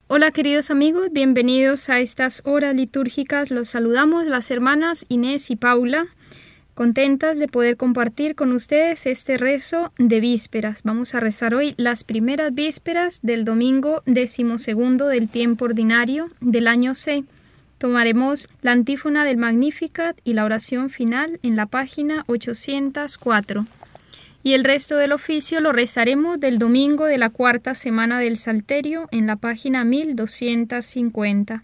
Hola queridos amigos, bienvenidos a estas horas litúrgicas. Los saludamos las hermanas Inés y Paula, contentas de poder compartir con ustedes este rezo de vísperas. Vamos a rezar hoy las primeras vísperas del domingo 12º del tiempo ordinario del año C. Tomaremos la antífona del Magnificat y la oración final en la página 804. Y el resto del oficio lo rezaremos del domingo de la cuarta semana del Salterio en la página 1250.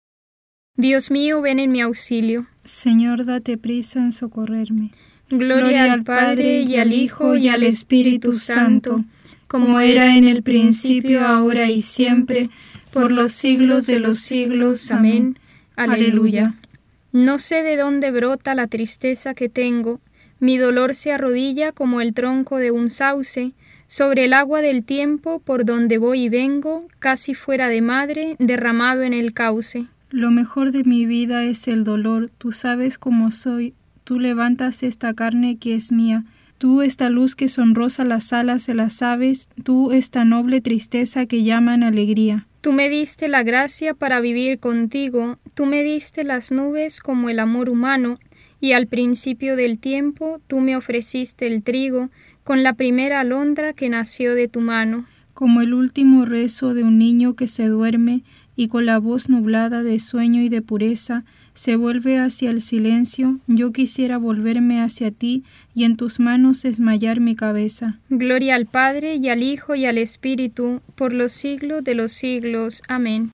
Dios mío, ven en mi auxilio. Señor, date prisa en socorrerme. Gloria al Padre, y al Hijo, y al Espíritu Santo, como era en el principio, ahora y siempre, por los siglos de los siglos. Amén. Aleluya. No sé de dónde brota la tristeza que tengo. Mi dolor se arrodilla como el tronco de un sauce, sobre el agua del tiempo por donde voy y vengo, casi fuera de madre, derramado en el cauce. Lo mejor de mi vida es el dolor, tú sabes cómo soy, tú levantas esta carne que es mía, tú esta luz que sonrosa las alas de las aves, tú esta noble tristeza que llaman alegría. Tú me diste la gracia para vivir contigo, tú me diste las nubes como el amor humano, y al principio del tiempo tú me ofreciste el trigo con la primera alondra que nació de tu mano. Como el último rezo de un niño que se duerme y con la voz nublada de sueño y de pureza se vuelve hacia el silencio, yo quisiera volverme hacia ti y en tus manos desmayar mi cabeza. Gloria al Padre y al Hijo y al Espíritu, por los siglos de los siglos. Amén.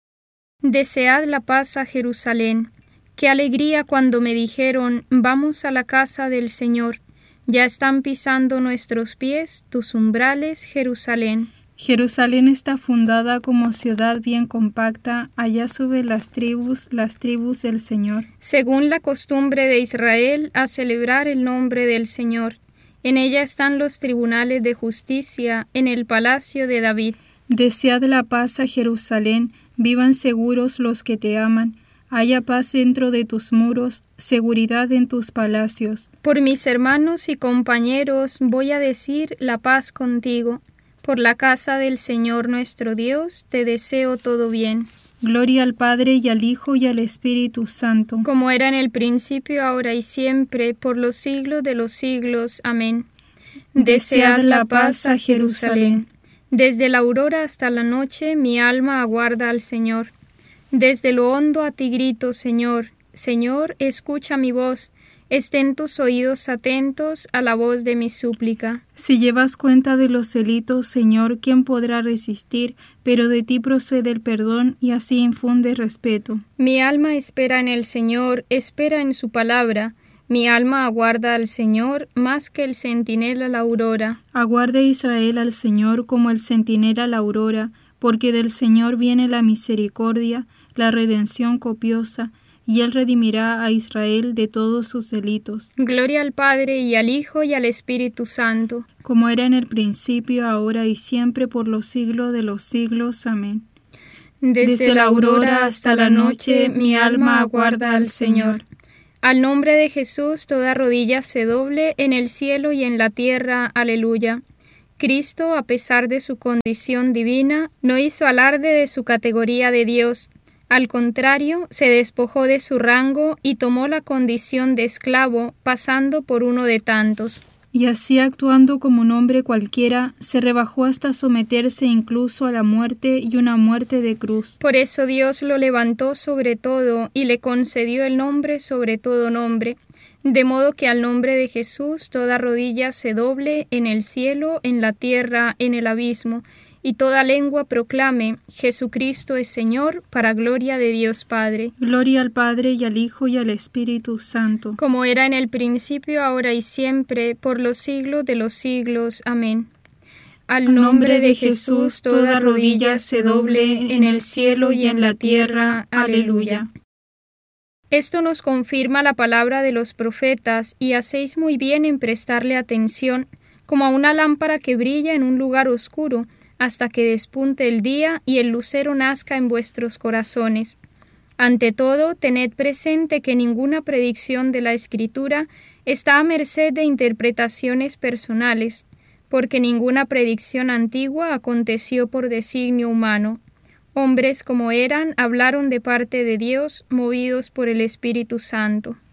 Desead la paz a Jerusalén. Qué alegría cuando me dijeron, vamos a la casa del Señor. Ya están pisando nuestros pies tus umbrales, Jerusalén. Jerusalén está fundada como ciudad bien compacta, allá suben las tribus del Señor. Según la costumbre de Israel, a celebrar el nombre del Señor. En ella están los tribunales de justicia, en el palacio de David. Desead la paz a Jerusalén, vivan seguros los que te aman. Haya paz dentro de tus muros, seguridad en tus palacios. Por mis hermanos y compañeros voy a decir la paz contigo. Por la casa del Señor nuestro Dios te deseo todo bien. Gloria al Padre y al Hijo y al Espíritu Santo. Como era en el principio, ahora y siempre, por los siglos de los siglos. Amén. Desead la paz a Jerusalén. Desde la aurora hasta la noche mi alma aguarda al Señor. Desde lo hondo a ti grito, Señor. Señor, escucha mi voz. Estén tus oídos atentos a la voz de mi súplica. Si llevas cuenta de los delitos, Señor, ¿quién podrá resistir? Pero de ti procede el perdón y así infunde respeto. Mi alma espera en el Señor, espera en su palabra. Mi alma aguarda al Señor más que el centinela la aurora. Aguarda Israel al Señor como el centinela la aurora, porque del Señor viene la misericordia, la redención copiosa, y Él redimirá a Israel de todos sus delitos. Gloria al Padre, y al Hijo, y al Espíritu Santo. Como era en el principio, ahora y siempre, por los siglos de los siglos. Amén. Desde la aurora hasta la noche, mi alma aguarda al Señor. Al nombre de Jesús, toda rodilla se doble en el cielo y en la tierra. Aleluya. Cristo, a pesar de su condición divina, no hizo alarde de su categoría de Dios. Al contrario, se despojó de su rango y tomó la condición de esclavo, pasando por uno de tantos. Y así, actuando como un hombre cualquiera, se rebajó hasta someterse incluso a la muerte y una muerte de cruz. Por eso Dios lo levantó sobre todo y le concedió el nombre sobre todo nombre, de modo que al nombre de Jesús toda rodilla se doble en el cielo, en la tierra, en el abismo, y toda lengua proclame, Jesucristo es Señor, para gloria de Dios Padre. Gloria al Padre y al Hijo y al Espíritu Santo. Como era en el principio, ahora y siempre, por los siglos de los siglos. Amén. Al nombre de Jesús toda rodilla se doble en el cielo y en la tierra. Aleluya. Esto nos confirma la palabra de los profetas, y hacéis muy bien en prestarle atención, como a una lámpara que brilla en un lugar oscuro, hasta que despunte el día y el lucero nazca en vuestros corazones. Ante todo, tened presente que ninguna predicción de la Escritura está a merced de interpretaciones personales, porque ninguna predicción antigua aconteció por designio humano. Hombres como eran, hablaron de parte de Dios, movidos por el Espíritu Santo.